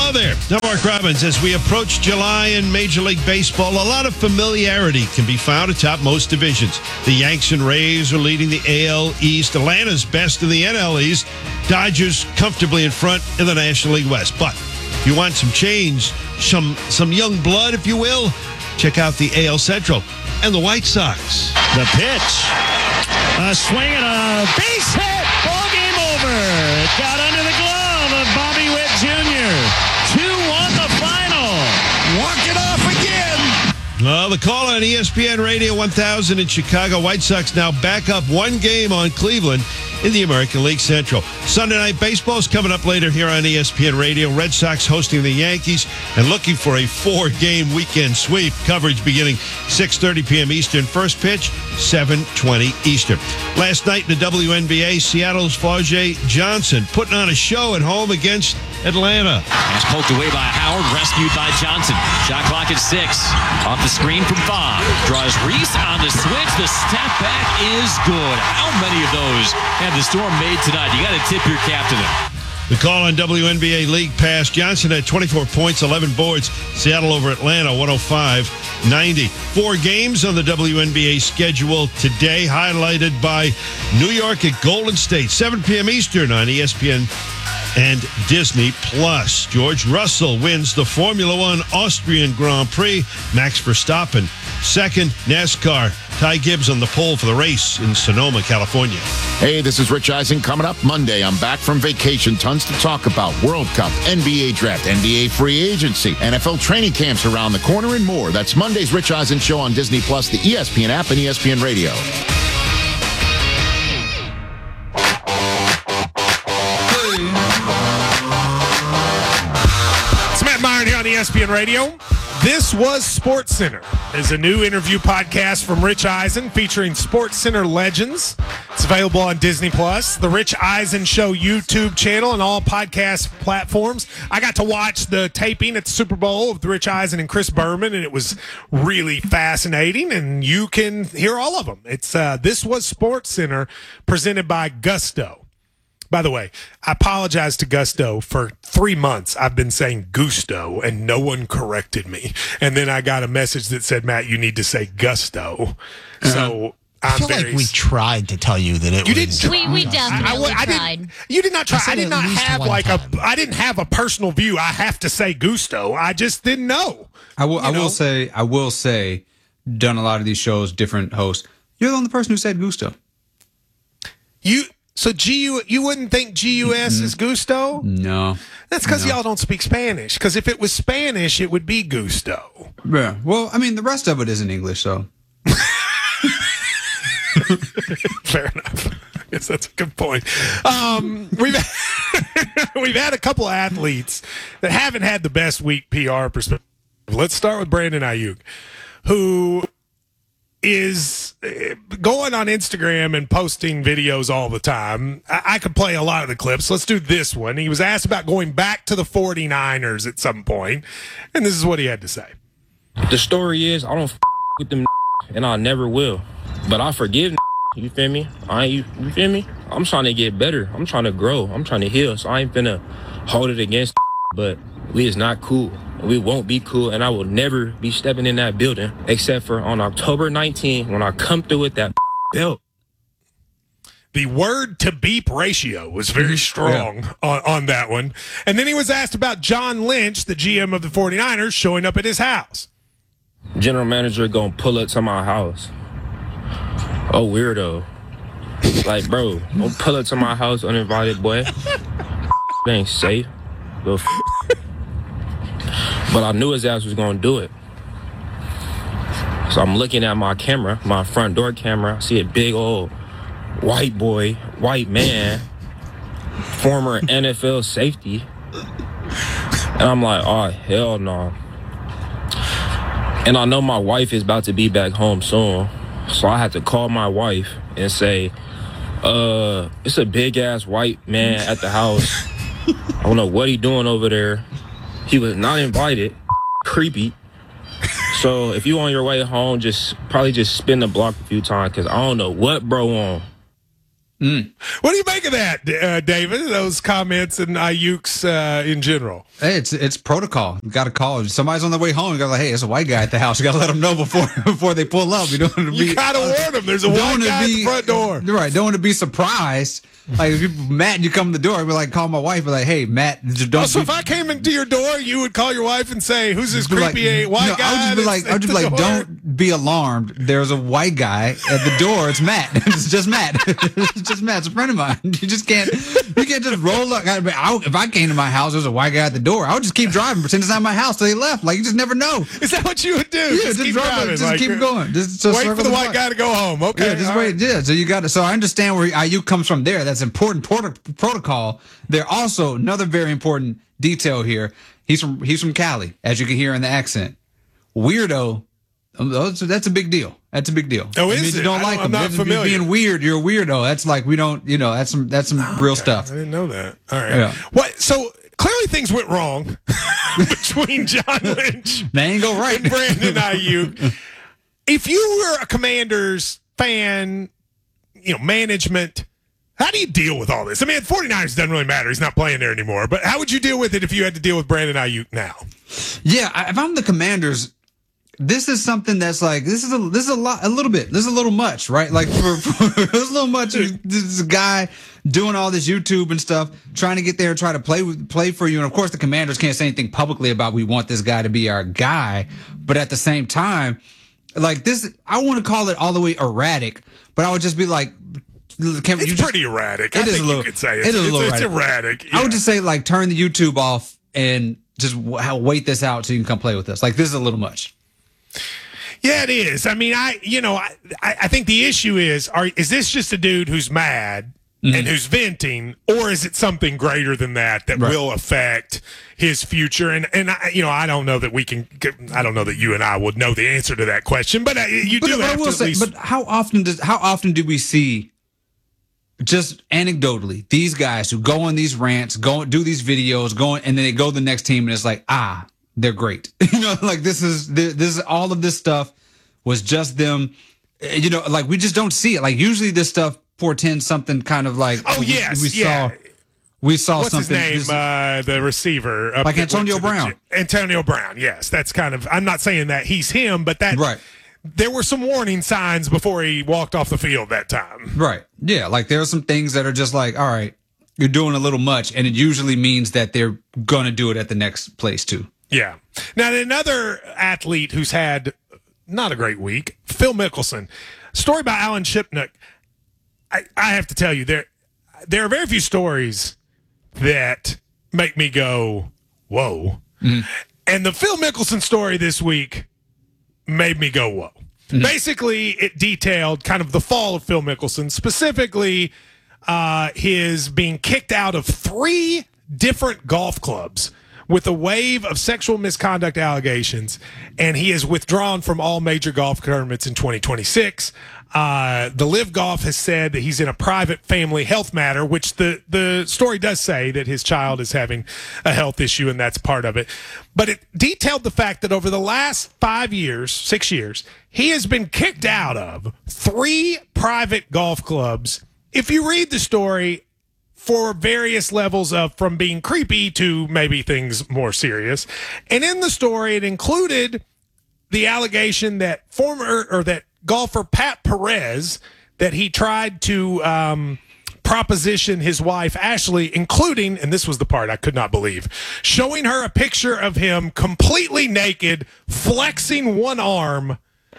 Hello there. I'm Mark Robbins. As we approach July in Major League Baseball, a lot of familiarity can be found atop most divisions. The Yanks and Rays are leading the AL East. Atlanta's best in the NL East. Dodgers comfortably in front in the National League West. But if you want some change, some young blood, if you will, check out the AL Central and the White Sox. The pitch. A swing and a base hit. Ball game over. It got under the glove of Bobby Witt Jr. 2-1 the final. Walk it off again. Well, the call on ESPN Radio 1000 in Chicago. White Sox now back up one game on Cleveland in the American League Central. Sunday Night Baseball is coming up later here on ESPN Radio. Red Sox hosting the Yankees and looking for a 4-game weekend sweep. Coverage beginning 6:30 p.m. Eastern. First pitch, 7:20 Eastern. Last night in the WNBA, Seattle's Flau'jae Johnson putting on a show at home against Atlanta. Pass poked away by Howard, rescued by Johnson. Shot clock at 6. Off the screen from 5. Draws Reese on the switch. The step back is good. How many of those have the Storm made tonight? You got to tip your cap to them. The call on WNBA League Pass. Johnson had 24 points, 11 boards. Seattle over Atlanta, 105-90. 4 games on the WNBA schedule today, highlighted by New York at Golden State, 7 p.m. Eastern on ESPN and Disney Plus. George Russell wins the Formula One Austrian Grand Prix. Max Verstappen second. NASCAR, Ty Gibbs on the pole for the race in Sonoma, California. Hey, this is Rich Eisen. Coming up Monday, I'm back from vacation. Tons to talk about. World Cup, NBA draft, NBA free agency, NFL training camps around the corner, and more. That's Monday's Rich Eisen Show on Disney Plus, the ESPN app, and ESPN Radio. On ESPN Radio. This was SportsCenter. It's a new interview podcast from Rich Eisen featuring SportsCenter legends. It's available on Disney Plus, the Rich Eisen Show YouTube channel, and all podcast platforms. I got to watch the taping at the Super Bowl with Rich Eisen and Chris Berman, and it was really fascinating, and you can hear all of them. It's This was SportsCenter, presented by Gusto. By the way, I apologize to Gusto. For 3 months, I've been saying Gusto, and no one corrected me. And then I got a message that said, Matt, you need to say Gusto. So I feel like we tried to tell you that it you was. Didn't. We definitely tried. You did not try. I did not have I didn't have a personal view. I have to say Gusto. I just didn't know. I will say, done a lot of these shows, different hosts. You're the only person who said Gusto. So you wouldn't think GUS is Gusto? No. That's because y'all don't speak Spanish. Because if it was Spanish, it would be Gusto. Yeah. Well, I mean, the rest of it isn't English, so. Fair enough. I guess that's a good point. We've had a couple of athletes that haven't had the best week PR perspective. Let's start with Brandon Ayuk, who is going on Instagram and posting videos all the time. I could play a lot of the clips. Let's do this one. He was asked about going back to the 49ers at some point, and this is what he had to say. The story is, I don't with them and I never will. But I forgive you feel me? You feel me? I'm trying to get better. I'm trying to grow. I'm trying to heal. So I ain't finna hold it against but we is not cool. We won't be cool, and I will never be stepping in that building except for on October 19th when I come through with that belt. The word to beep ratio was very strong on that one. And then he was asked about John Lynch, the GM of the 49ers, showing up at his house. General manager gonna pull up to my house. Oh, weirdo. Like, bro, don't pull up to my house uninvited, boy. It ain't safe. But I knew his ass was gonna do it. So I'm looking at my camera, my front door camera. I see a big old white man, former NFL safety. And I'm like, oh, hell no. And I know my wife is about to be back home soon. So I had to call my wife and say, it's a big ass white man at the house. I don't know what he doing over there. He was not invited. Creepy. So if you on your way home, probably just spin the block a few times, because I don't know what bro on. What do you make of that, David? Those comments and Ayuk's in general. Hey, it's protocol. You got to call. Somebody's on their way home. You got to like, hey, it's a white guy at the house. You got to let them know before they pull up. You don't want to be. You got to warn them. There's a white guy at the front door. Right. Don't want to be surprised. Like if Matt and you come to the door, I'd be like, call my wife. Be like, hey, Matt, don't. So if I came into your door, you would call your wife and say, "Who's this creepy white guy?" I would just be like, don't be alarmed. There's a white guy at the door. It's Matt. It's just Matt. It's just Matt. It's a friend of mine. You just can't. You can't just roll up. If I came to my house, there's a white guy at the door. I would just keep driving, pretend it's not my house till they left. Like you just never know. Is that what you would do? Yeah, just keep driving. Just keep going. Just wait for the white guy to go home. Okay. Yeah, just wait. Right. Yeah. So you got to. So I understand where IU comes from there. That's important protocol. There also another very important detail here. He's from Cali, as you can hear in the accent. Weirdo. That's a big deal. That's a big deal. Oh, is it? You don't like him. I'm not familiar. Being weird, you're a weirdo. That's like we don't. That's some real stuff. I didn't know that. All right. Yeah. What? So clearly things went wrong between John Lynch. They ain't go right. And Brandon Ayuk. If you were a Commanders fan, management. How do you deal with all this? I mean, 49ers doesn't really matter. He's not playing there anymore. But how would you deal with it if you had to deal with Brandon Ayuk now? Yeah, if I'm the Commanders, this is something that's like this is a little bit. This is a little much, right? Like for this is a little much. This is a guy doing all this YouTube and stuff, trying to get there and try to play for you. And of course, the Commanders can't say anything publicly about we want this guy to be our guy. But at the same time, like this, I want to call it all the way erratic. But I would just be like. It's pretty erratic. I think you could say it's erratic. Yeah. I would just say, like, turn the YouTube off and just wait this out so you can come play with us. Like, this is a little much. Yeah, it is. I mean, I think the issue is this just a dude who's mad and who's venting, or is it something greater than that will affect his future? And I don't know that I don't know that you and I would know the answer to that question, but you do have to at least. But how often do we see? Just anecdotally, these guys who go on these rants, do these videos, and then they go to the next team and it's like, they're great. Like this is all of this stuff was just them. Like we just don't see it. Like usually this stuff portends something kind of like, we saw what's something. What's his name? The receiver. Like Antonio Brown. Antonio Brown, yes. That's kind of, I'm not saying that he's him, but that. Right. There were some warning signs before he walked off the field that time. Right. Yeah. Like there are some things that are just like, all right, you're doing a little much. And it usually means that they're going to do it at the next place too. Yeah. Now, another athlete who's had not a great week, Phil Mickelson. Story by Alan Shipnuck. I have to tell you, there are very few stories that make me go, whoa. Mm-hmm. And the Phil Mickelson story this week made me go, whoa. Mm-hmm. Basically, it detailed kind of the fall of Phil Mickelson, specifically his being kicked out of 3 different golf clubs with a wave of sexual misconduct allegations, and he is withdrawn from all major golf tournaments in 2026. The Live Golf has said that he's in a private family health matter, which the story does say that his child is having a health issue, and that's part of it. But it detailed the fact that over the last 6 years, he has been kicked out of 3 private golf clubs. If you read the story, for various levels of from being creepy to maybe things more serious. And in the story, it included the allegation that that golfer Pat Perez, that he tried to proposition his wife Ashley, including, and this was the part I could not believe, showing her a picture of him completely naked, flexing one arm,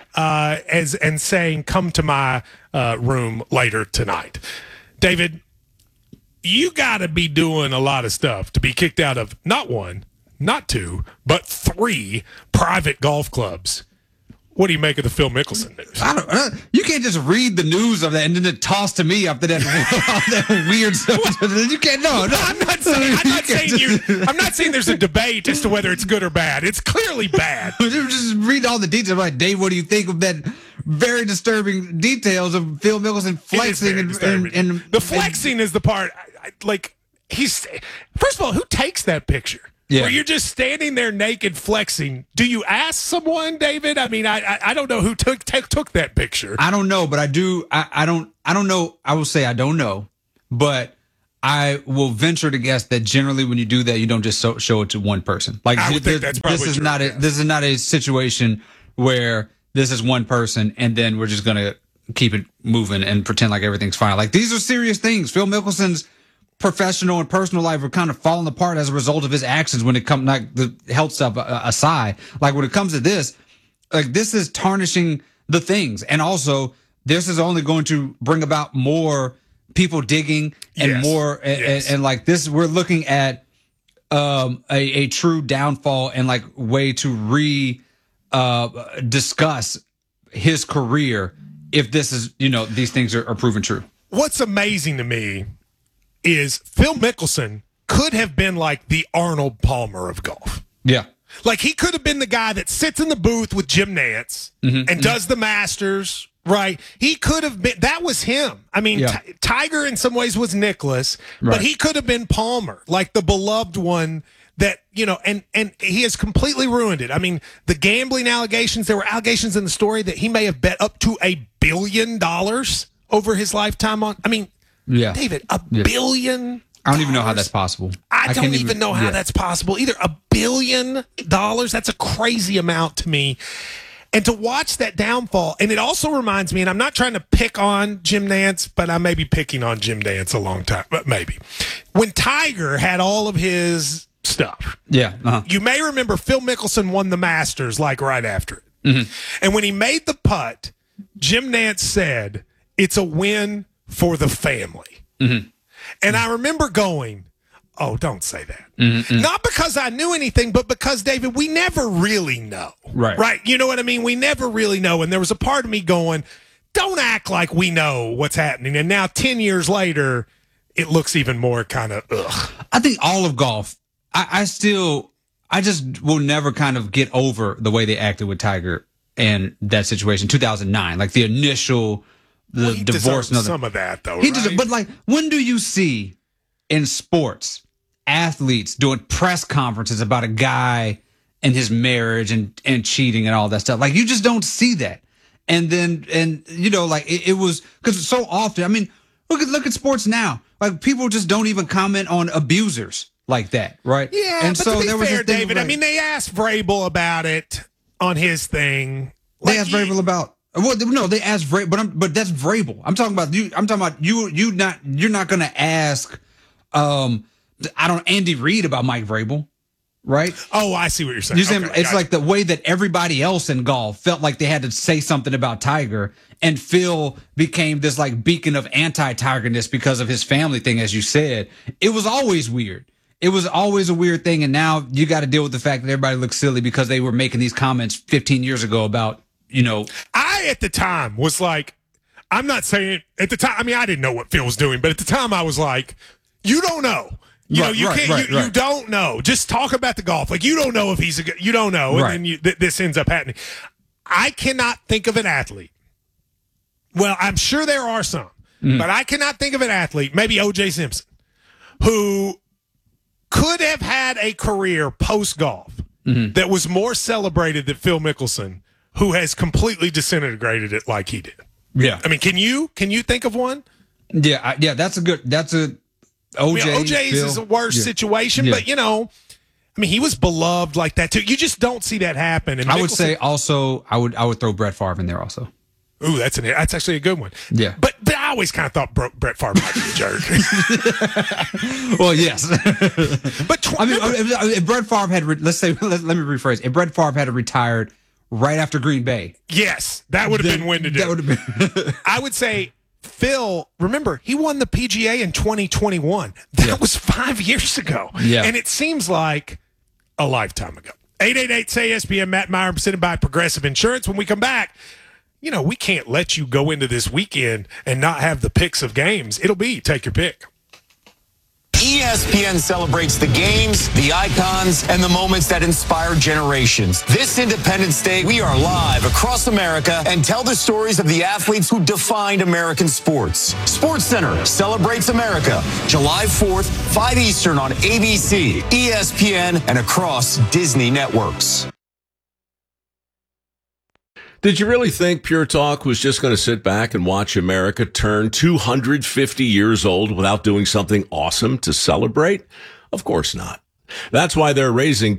and saying, "Come to my room later tonight." David, you got to be doing a lot of stuff to be kicked out of not 1, not 2, but 3 private golf clubs. What do you make of the Phil Mickelson news? You can't just read the news of that and then it toss to me after that weird stuff. You can't. No, I'm not saying there's a debate as to whether it's good or bad. It's clearly bad. Just read all the details. Like, Dave, what do you think of that very disturbing details of Phil Mickelson flexing? And the flexing is the part. First of all, who takes that picture? Yeah. where you're just standing there naked flexing. Do you ask someone, David? I mean, I don't know who took that picture. I don't know, but I do. I don't know. I will say I don't know, but I will venture to guess that generally when you do that, you don't just show it to one person. Like I would think that's probably this is true, not yes. this is not a situation where this is one person and then we're just gonna keep it moving and pretend like everything's fine. Like these are serious things. Phil Mickelson's professional and personal life are kind of falling apart as a result of his actions when it comes, like the health stuff aside. Like when it comes to this, like this is tarnishing the things. And also this is only going to bring about more people digging and Yes. more. Yes. And like this, we're looking at a true downfall and like way to discuss his career if this is, these things are proven true. What's amazing to me is Phil Mickelson could have been like the Arnold Palmer of golf. Yeah. Like he could have been the guy that sits in the booth with Jim Nance and does the Masters, right? He could have been, that was him. I mean, Yeah. Tiger in some ways was Nicklaus, but Right. he could have been Palmer, like the beloved one that, and he has completely ruined it. I mean, the gambling allegations, there were allegations in the story that he may have bet up to $1 billion over his lifetime on, I mean, Yeah. David, $1 billion. I don't even know how that's possible. I don't can't even know how that's possible either. $1 billion. That's a crazy amount to me. And to watch that downfall, and it also reminds me, and I'm not trying to pick on Jim Nance, but I may be picking on Jim Nance a long time, but maybe. When Tiger had all of his stuff, Yeah. Uh-huh. you may remember Phil Mickelson won the Masters like right after it. Mm-hmm. And when he made the putt, Jim Nance said, "It's a win for the family." Mm-hmm. And I remember going, "Oh, don't say that." Mm-hmm. Not because I knew anything, but because, David, we never really know. Right. Right. You know what I mean? We never really know. And there was a part of me going, don't act like we know what's happening. And now 10 years later, it looks even more kind of ugh. I think all of golf, I just will never kind of get over the way they acted with Tiger and that situation, 2009, like the initial, the He divorce. deserves some of that, though. He right? just, but like, when do you see in sports athletes doing press conferences about a guy and his marriage and cheating and all that stuff? Like, you just don't see that. And then, like it was, because so often, I mean, look at sports now. Like, people just don't even comment on abusers like that, right? Yeah, and but so to be there was fair, this thing David, like, I mean, they asked Vrabel about it on his thing. they asked Vrabel about. Well, no, they asked Vrabel, but that's Vrabel. I'm talking about you. I'm talking about you. You're not going to ask, Andy Reid about Mike Vrabel, right? Oh, I see what you're saying. You saying Okay, it's gotcha. like the way that everybody else in golf felt like they had to say something about Tiger, and Phil became this like beacon of anti-Tigerness because of his family thing, as you said. It was always weird. It was always a weird thing, and now you got to deal with the fact that everybody looks silly because they were making these comments 15 years ago about, I, at the time, was like, I'm not saying at the time, I mean, I didn't know what Phil was doing, but at the time I was like, you don't know. You don't know. Just talk about the golf. Like, you don't know if he's a good, you don't know. And Right. then this ends up happening. I cannot think of an athlete. Well, I'm sure there are some, but I cannot think of an athlete, maybe O.J. Simpson, who could have had a career post-golf that was more celebrated than Phil Mickelson, who has completely disintegrated it like he did. Yeah. I mean, can you think of one? Yeah. That's a OJ. I mean, OJ's is a worse situation, but I mean, he was beloved like that too. You just don't see that happen. And I would say also, I would throw Brett Favre in there also. ooh, that's actually a good one. Yeah. But I always kind of thought Brett Favre might be a jerk. Well, yes. But if Brett Favre had, let me rephrase. If Brett Favre had retired right after Green Bay, yes, that would have been when to do. That would have been. I would say Phil, remember, he won the PGA in 2021. That was 5 years ago. Yeah. And it seems like a lifetime ago. 888-SAY-ESPN, Matt Meyer, presented by Progressive Insurance. When we come back, we can't let you go into this weekend and not have the picks of games. It'll be take your pick. ESPN celebrates the games, the icons, and the moments that inspire generations. This Independence Day, we are live across America and tell the stories of the athletes who defined American sports. SportsCenter celebrates America, July 4th, 5 Eastern on ABC, ESPN, and across Disney networks. Did you really think Pure Talk was just going to sit back and watch America turn 250 years old without doing something awesome to celebrate? Of course not. That's why they're raising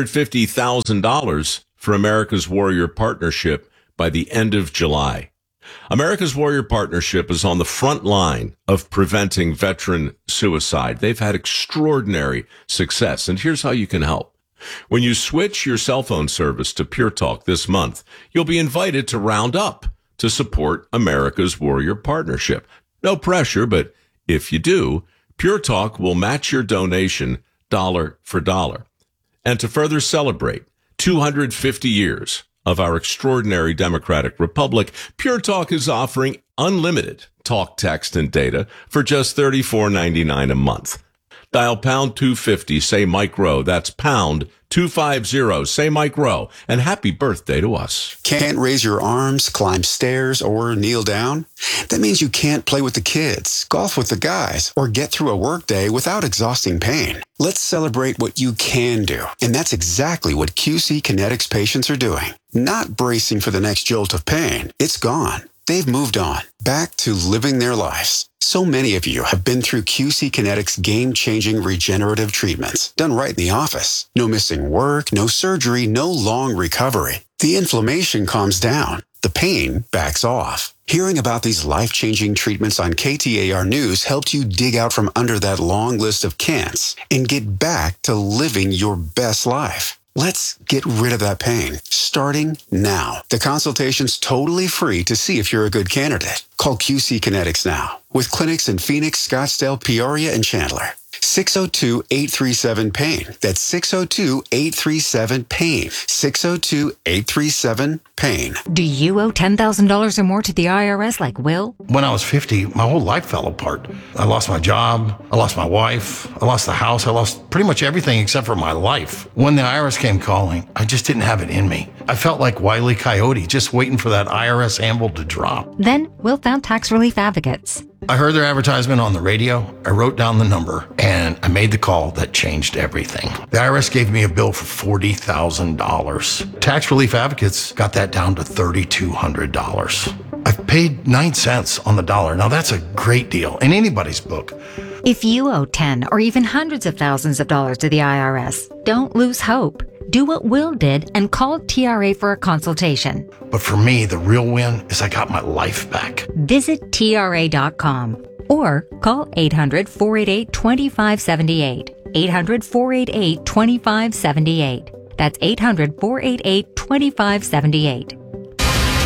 $250,000 for America's Warrior Partnership by the end of July. America's Warrior Partnership is on the front line of preventing veteran suicide. They've had extraordinary success, and here's how you can help. When you switch your cell phone service to Pure Talk this month, you'll be invited to round up to support America's Warrior Partnership. No pressure, but if you do, Pure Talk will match your donation dollar for dollar. And to further celebrate 250 years of our extraordinary democratic republic, Pure Talk is offering unlimited talk, text, and data for just $34.99 a month. Dial pound 250, say Mike Rowe. That's pound 250, say Mike Rowe. And happy birthday to us. Can't raise your arms, climb stairs, or kneel down? That means you can't play with the kids, golf with the guys, or get through a workday without exhausting pain. Let's celebrate what you can do. And that's exactly what QC Kinetics patients are doing. Not bracing for the next jolt of pain. It's gone. They've moved on, back to living their lives. So many of you have been through QC Kinetics game-changing regenerative treatments, done right in the office. No missing work, no surgery, no long recovery. The inflammation calms down. The pain backs off. Hearing about these life-changing treatments on KTAR News helped you dig out from under that long list of can'ts and get back to living your best life. Let's get rid of that pain, starting now. The consultation's totally free to see if you're a good candidate. Call QC Kinetics now, with clinics in Phoenix, Scottsdale, Peoria, and Chandler. 602-837-PAIN. That's 602-837-PAIN. 602-837-PAIN. Do you owe $10,000 or more to the IRS like Will? When I was 50, my whole life fell apart. I lost my job. I lost my wife. I lost the house. I lost pretty much everything except for my life. When the IRS came calling, I just didn't have it in me. I felt like Wile E. Coyote, just waiting for that IRS anvil to drop. Then Will found Tax Relief Advocates. I heard their advertisement on the radio. I wrote down the number, and I made the call that changed everything. The IRS gave me a bill for $40,000. Tax Relief Advocates got that down to $3,200. I've paid 9 cents on the dollar. Now that's a great deal in anybody's book. If you owe 10 or even hundreds of thousands of dollars to the IRS, don't lose hope. Do what Will did and call TRA for a consultation. But for me, the real win is I got my life back. Visit TRA.com or call 800-488-2578. 800-488-2578. That's 800-488-2578.